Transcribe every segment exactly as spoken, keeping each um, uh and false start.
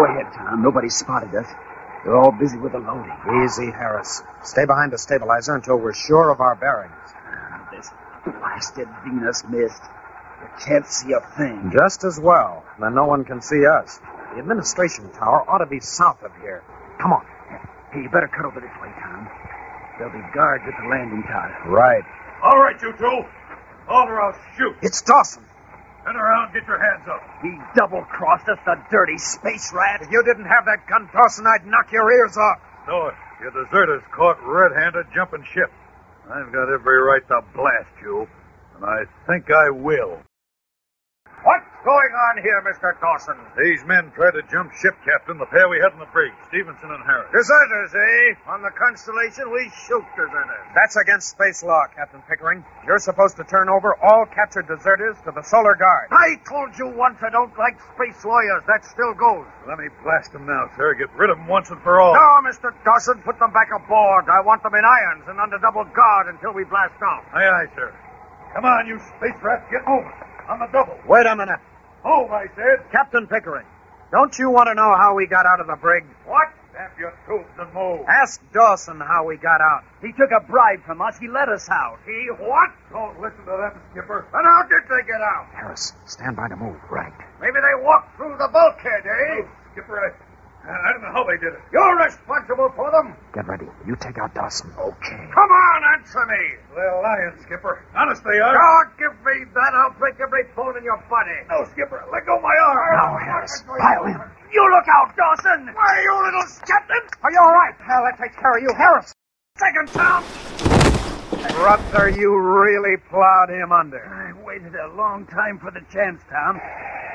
Go ahead, Tom. Nobody spotted us. They're all busy with the loading. Easy, Harris. Stay behind the stabilizer until we're sure of our bearings. Ah, this blasted Venus mist. You can't see a thing. Just as well. Then no one can see us. The administration tower ought to be south of here. Come on. Hey, you better cut over this way, Tom. There'll be guards at the landing tower. Right. All right, you two. Hold or I'll shoot. It's Dawson. Turn around, get your hands up. He double-crossed us, the dirty space rat. If you didn't have that gun, Dawson, I'd knock your ears off. No, your deserters caught red-handed jumping ship. I've got every right to blast you, and I think I will. What's going on here, Mister Dawson? These men tried to jump ship, Captain. The pair we had in the brig, Stevenson and Harris. Deserters, eh? On the Constellation, we shoot deserters. That's against space law, Captain Pickering. You're supposed to turn over all captured deserters to the Solar Guard. I told you once I don't like space lawyers. That still goes. Let me blast them now, sir. Get rid of them once and for all. No, Mister Dawson, put them back aboard. I want them in irons and under double guard until we blast off. Aye, aye, sir. Come on, you space rats. Get moving. On the double. Wait a minute. Move, I said. Captain Pickering, don't you want to know how we got out of the brig? What? Snap your tubes and move. Ask Dawson how we got out. He took a bribe from us. He let us out. He what? Don't listen to them, Skipper. And how did they get out? Harris, stand by to move. Right. Maybe they walked through the bulkhead, eh? Oh, Skipper, I, I don't know how they did it. You're responsible for them. Get ready. You take out Dawson. Okay. Come on, answer me. They're lying, Skipper. Honest they are. God, give me that. I'll break every bone in your body. No, Skipper. Let go of my arm. Now, Harris, pile in. You look out, Dawson! Why, you little captain! Are you all right? Hell, that takes care of you. Harris! Second time. Brother, you really plowed him under. I waited a long time for the chance, Tom.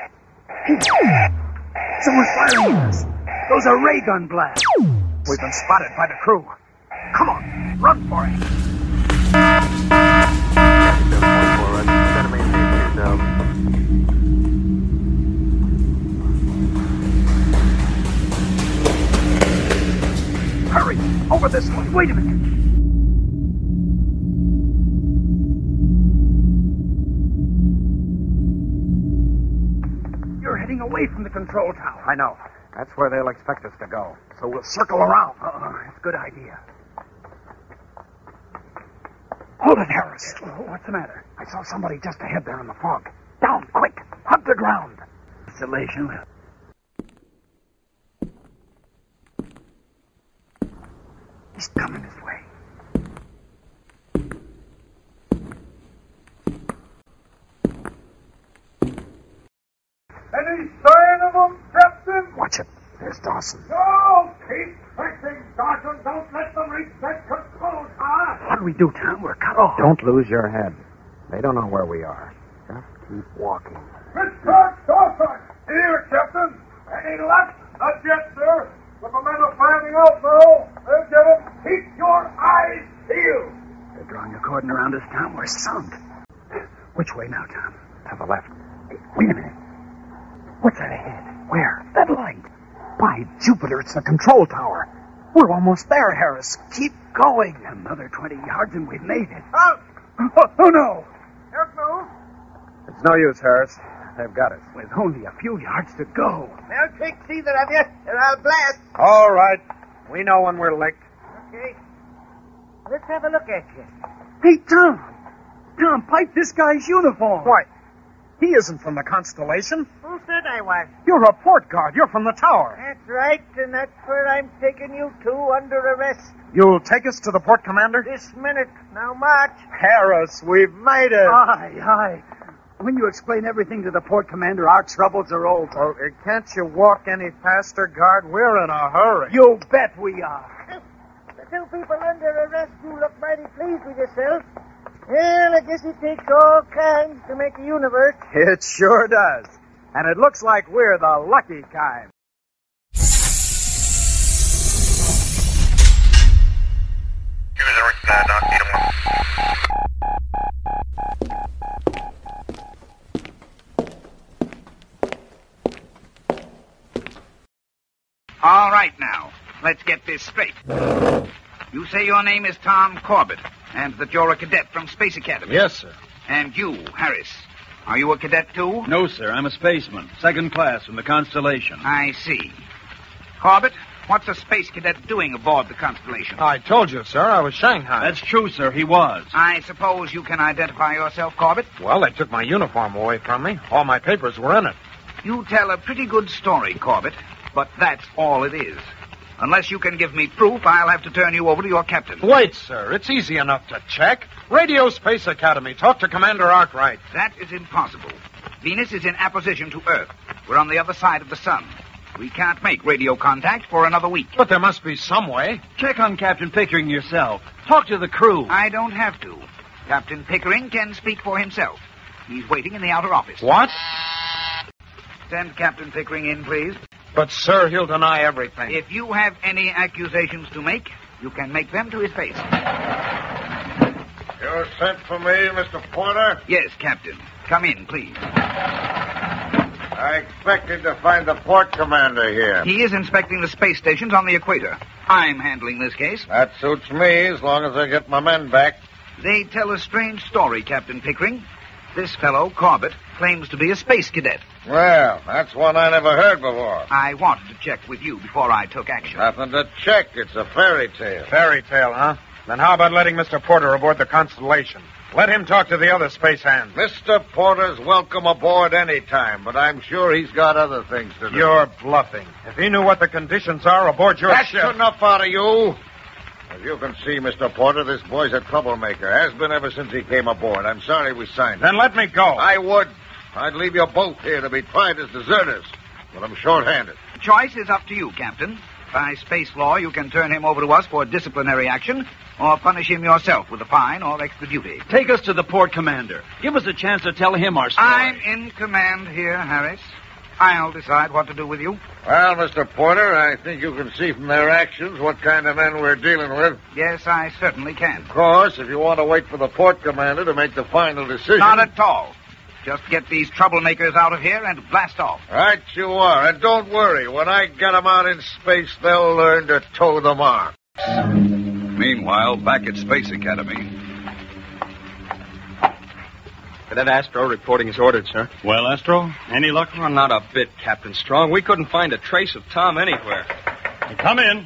Someone's firing at us. Those are ray gun blasts. We've been spotted by the crew. Come on, run for it. Hurry, over this way. Wait a minute. You're heading away from the control tower. I know. That's where they'll expect us to go. So we'll circle around. Oh, that's a good idea. Hold it, Harris. What's the matter? I saw somebody just ahead there in the fog. Down, quick. Hug the ground. Isolation. He's coming this way. Any sign of them, Captain? Watch it. There's Dawson. No! Keep pressing, Dawson. Don't let them reach that control tower. What do we do, Tom? We're cut off. Don't lose your head. They don't know where we are. Just keep walking. Mister Dawson! Here, Captain. Any luck? Not yet, sir. But the men are finding out now. They'll get them. Keep your eyes peeled. They're drawing a cordon around us, Tom. We're sunk. Which way now, Tom? To the left. Hey, wait a minute. What's that ahead? Where? That light. By Jupiter, it's the control tower. We're almost there, Harris. Keep going. Another twenty yards and we've made it. Halt! Oh, oh no! Don't move. It's no use, Harris. They've got us. With only a few yards to go. Now take either of you, and I'll blast. All right. We know when we're licked. Okay. Let's have a look at you. Hey, Tom! Tom, pipe this guy's uniform. Why? He isn't from the Constellation. Who said I was? You're a port guard. You're from the tower. That's right, and that's where I'm taking you to under arrest. You'll take us to the port commander? This minute. Now march. Harris, we've made it. Aye, aye. When you explain everything to the port commander, our troubles are over. Oh, uh, can't you walk any faster, guard? We're in a hurry. You bet we are. The two people under arrest, you look mighty pleased with yourself. Well, I guess it takes all kinds to make a universe. It sure does. And it looks like we're the lucky kind. All right, now, let's get this straight. You say your name is Tom Corbett, and that you're a cadet from Space Academy. Yes, sir. And you, Harris, are you a cadet too? No, sir. I'm a spaceman, second class from the Constellation. I see. Corbett, what's a space cadet doing aboard the Constellation? I told you, sir, I was Shanghai. That's true, sir. He was. I suppose you can identify yourself, Corbett? Well, they took my uniform away from me. All my papers were in it. You tell a pretty good story, Corbett, but that's all it is. Unless you can give me proof, I'll have to turn you over to your captain. Wait, sir. It's easy enough to check. Radio Space Academy. Talk to Commander Arkwright. That is impossible. Venus is in apposition to Earth. We're on the other side of the sun. We can't make radio contact for another week. But there must be some way. Check on Captain Pickering yourself. Talk to the crew. I don't have to. Captain Pickering can speak for himself. He's waiting in the outer office. What? Send Captain Pickering in, please. But, sir, he'll deny everything. If you have any accusations to make, you can make them to his face. You sent for me, Mister Porter? Yes, Captain. Come in, please. I expected to find the port commander here. He is inspecting the space stations on the equator. I'm handling this case. That suits me, as long as I get my men back. They tell a strange story, Captain Pickering. This fellow, Corbett, claims to be a space cadet. Well, that's one I never heard before. I wanted to check with you before I took action. Nothing to check. It's a fairy tale. Fairy tale, huh? Then how about letting Mister Porter aboard the Constellation? Let him talk to the other space hands. Mister Porter's welcome aboard any time, but I'm sure he's got other things to do. You're bluffing. If he knew what the conditions are aboard your That's ship... enough out of you. As you can see, Mister Porter, this boy's a troublemaker. Has been ever since he came aboard. I'm sorry we signed Then it. let me go. I would. I'd leave you both here to be tried as deserters. But I'm short-handed. The choice is up to you, Captain. By space law, you can turn him over to us for disciplinary action or punish him yourself with a fine or extra duty. Take us to the port commander. Give us a chance to tell him our story. I'm in command here, Harris. I'll decide what to do with you. Well, Mister Porter, I think you can see from their actions what kind of men we're dealing with. Yes, I certainly can. Of course, if you want to wait for the port commander to make the final decision... Not at all. Just get these troublemakers out of here and blast off. Right you are. And don't worry. When I get them out in space, they'll learn to toe the mark. Meanwhile, back at Space Academy... Cadet Astro reporting as ordered, sir. Well, Astro, any luck? Oh, not a bit, Captain Strong. We couldn't find a trace of Tom anywhere. Come in.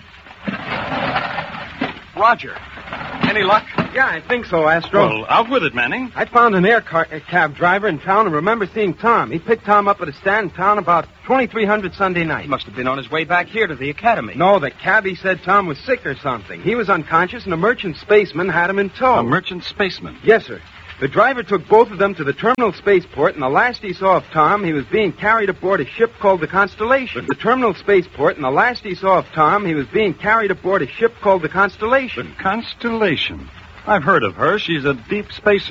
Roger. Any luck? Yeah, I think so, Astro. Well, out with it, Manning. I found an air car, a cab driver in town and remember seeing Tom. He picked Tom up at a stand in town about twenty-three hundred Sunday night. He must have been on his way back here to the academy. No, the cabbie said Tom was sick or something. He was unconscious and a merchant spaceman had him in tow. A merchant spaceman? Yes, sir. The driver took both of them to the terminal spaceport, and the last he saw of Tom, he was being carried aboard a ship called the Constellation. The terminal spaceport, and the last he saw of Tom, he was being carried aboard a ship called the Constellation. The Constellation? I've heard of her. She's a deep space